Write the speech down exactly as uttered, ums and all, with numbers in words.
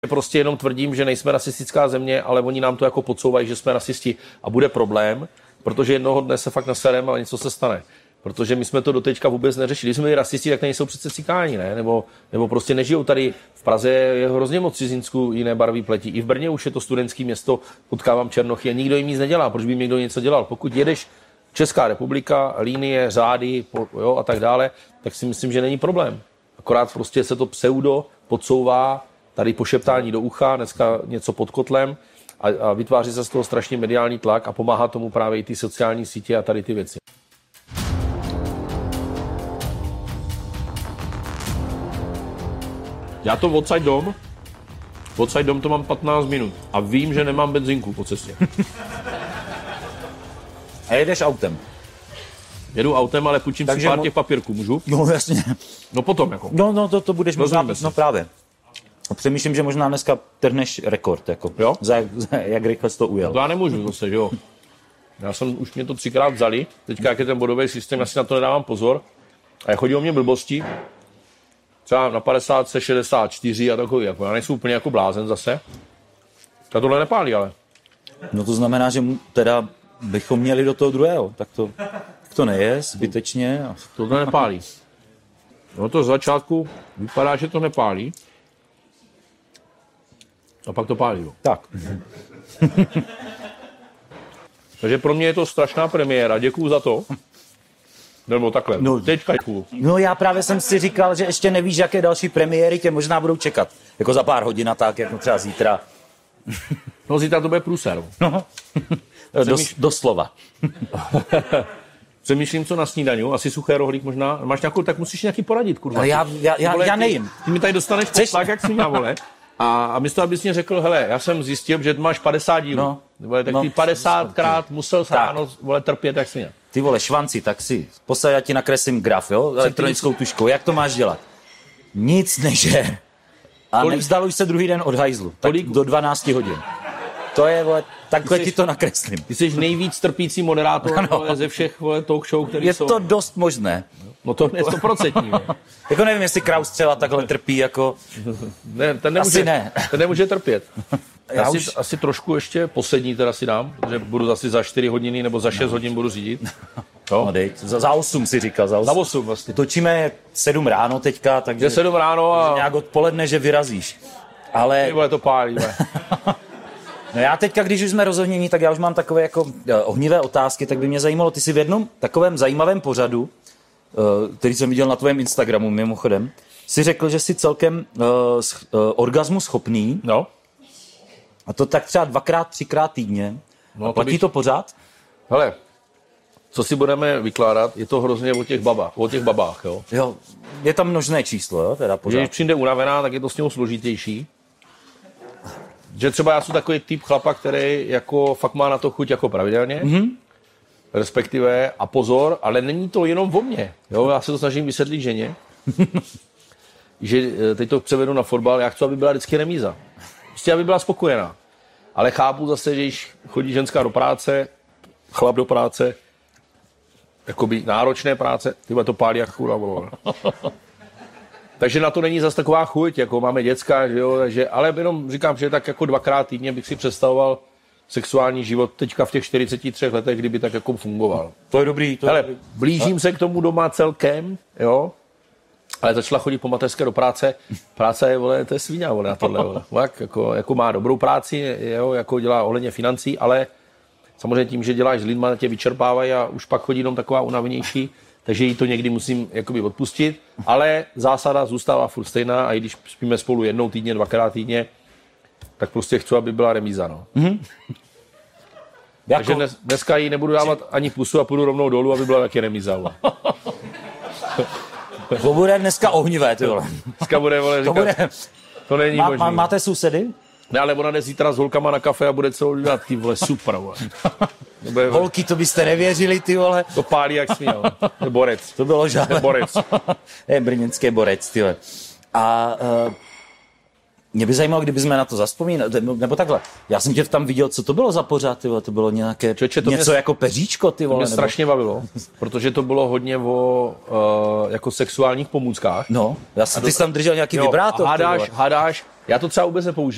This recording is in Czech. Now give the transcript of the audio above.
Prostě jenom tvrdím, že nejsme rasistická země, ale oni nám to jako podsouvají, že jsme rasisti a bude problém, protože jednoho dne se fakt nasereme a něco se stane. Protože my jsme to doteďka vůbec neřešili. Když jsme byli rasisti, tak nejsou přece cikáni, ne? Nebo, nebo prostě nežijou tady. V Praze je hrozně moc cizinců jiné barvy pleti. I v Brně už je to studentské město, potkávám černochy a nikdo jim nic nedělá. Proč by jim někdo něco dělal? Pokud jedeš Česká republika, linie, řády jo, a tak dále, tak si myslím, že není problém. Akorát prostě se to pseudo podsouvá, tady pošeptání do ucha, dneska něco pod kotlem a, a vytváří se z toho strašně mediální tlak a pomáhá tomu právě i ty sociální sítě a tady ty věci. Já to odsaď dom, odsaď dom to mám patnáct minut a vím, že nemám benzínku po cestě. A jedeš autem? Jedu autem, ale půjčím Takže si pár mo- těch papírků, můžu? No jasně. No potom jako. No, no to, to budeš možná, si. no právě. Přemýšlím, že možná dneska trhneš rekord, jako. Jo? Za, za, jak rychle jsi to ujel. To já nemůžu zase, že jo. Já jsem, už mě to třikrát vzali, teďka jak je ten bodový systém, já si na to nedávám pozor. A chodí o mě blbosti, třeba na padesát, šedesát čtyři a takový, jako já nejsem úplně jako blázen zase. Ta tohle nepálí, ale. No to znamená, že teda bychom měli do toho druhého, tak to, tak to neje zbytečně. Tohle nepálí. No to z začátku vypadá, že to nepálí. A pak to pálí. Jo. Tak. Takže pro mě je to strašná premiéra, děkuju za to. Nebo takhle, no, teďka děkuju. No já právě jsem si říkal, že ještě nevíš, jaké další premiéry tě možná budou čekat. Jako za pár hodin a tak, jako třeba zítra. No zítra to bude průser. No. Dos, doslova. Přemýšlím, co na snídaňu, asi suché rohlík možná. Máš nějakou, tak musíš nějaký poradit, kurva. Ale já, já, já, vole, já nejím. Ty, ty mi tady dostaneš poslák, jak snídá, vole. A, a místo, abys mě řekl, hele, já jsem zjistil, že máš padesát dílů. No, vole, tak no, ty padesátkrát musel se ráno vole, trpět, jak snídá. Ty vole, švanci, tak si posaď, já ti nakreslím graf, jo, elektronickou tuškou. Jak to máš dělat? Nic neže. A Kolik? nevzdaluj se druhý den od hajzlu. Tak Kolik? do dvanácti hodin. To je, vole, takhle jsi, ti to nakreslím. Ty jsi nejvíc trpící moderátor vole, ze všech vole, talk show, který je jsou. Je to dost možné. No to je stoprocentní. Jako nevím, jestli Kraus třeba takhle trpí, jako... Ne, ten nemůže, asi ne. Ten nemůže trpět. Já Já si, už... asi trošku ještě poslední teda si dám, protože budu zase za čtyři hodiny nebo za šest no. hodin budu řídit. No, no dej, za, za osm si říkal. Za osm, za osm vlastně. Točíme sedm ráno teďka, takže... Je sedm ráno a... Nějak odpoledne, že vyrazíš. Ale... Ty vole, to pálí, No já teďka, když už jsme rozohnění, tak já už mám takové jako ohnivé otázky, tak by mě zajímalo, ty jsi v jednom takovém zajímavém pořadu, který jsem viděl na tvém Instagramu mimochodem, si řekl, že jsi celkem uh, uh, orgazmu schopný. No. A to tak třeba dvakrát, třikrát týdně. No, a platí to, bych... to pořád? Hele, co si budeme vykládat, je to hrozně o těch babách, o těch babách, jo. Jo, je tam množné číslo, jo, teda pořád. Když přijde unavená, tak je to s ním složitější. Že třeba já jsem takový typ chlapa, který jako fakt má na to chuť jako pravidelně, mm-hmm. respektive a pozor, ale není to jenom o mně. Jo? Já se to snažím vysvětlit ženě, že teď to převedu na fotbal, já chci, aby byla vždycky remíza. Prostě, aby byla spokojená. Ale chápu zase, že když chodí ženská do práce, chlap do práce, jakoby náročné práce, tyhle to pálí jak chůra. Takže na to není zase taková chuť, jako máme děcka, že jo, takže, ale jenom říkám, že tak jako dvakrát týdně bych si představoval sexuální život teďka v těch čtyřiceti třech letech, kdyby tak jako fungoval. To je dobrý. To Hele, je dobrý. blížím se k tomu doma celkem, jo, ale začala chodit po mateřské do práce. Práce je, vole, to je svíňa, vole, na tohle, vole. Tak, jako, jako má dobrou práci, jo, jako dělá ohledně financí, ale samozřejmě tím, že děláš s lidma, tě vyčerpávají a už pak chodí jenom taková unavenější. Takže jí to někdy musím jakoby odpustit, ale zásada zůstává furt stejná a i když spíme spolu jednou týdně, dvakrát týdně, tak prostě chci, aby byla remíza, no. Mm-hmm. Takže dnes, dneska jí nebudu dávat ani pusu a půjdu rovnou dolů, aby byla taky remíza. To bude dneska ohnivé, ty vole. Dneska bude, vole, říkat, to, bude... to není má, možný. Má, máte sousedy? Ne, ale ona jde zítra s holkama na kafe a bude celou dělat, ty vole, super, vole. Bude, holky, to byste nevěřili, ty vole. To pálí, jak směl. To je borec. To bylo žádné. To je borec. Je brněnský borec, ty vole. A uh, mě by zajímalo, kdyby jsme na to zavzpomínali, nebo takhle. Já jsem tě tam viděl, co to bylo za pořád, ty vole, to bylo nějaké, Čeče, to něco mě, jako peříčko, ty vole. To mě nebo... strašně bavilo, protože to bylo hodně o uh, jako sexuálních pomůckách. No, já jsem, ty jsi tam držel nějaký jo, vibrátor. Hádáš, hádáš, já to třeba vůbec nepoužiju.